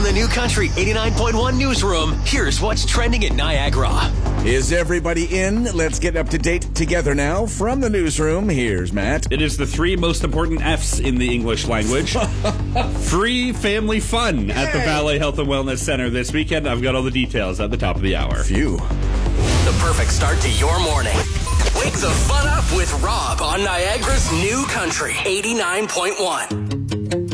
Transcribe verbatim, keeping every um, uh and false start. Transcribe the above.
the New Country eighty-nine point one newsroom, here's what's trending in Niagara. Is everybody in? Let's get up to date together now. From the newsroom, here's Matt. It is the three most important F's in the English language. Free family fun at the Valley Health and Wellness Center this weekend. I've got all the details at the top of the hour. Phew. The perfect start to your morning. Wake the fun up with Rob on Niagara's New Country eighty-nine point one.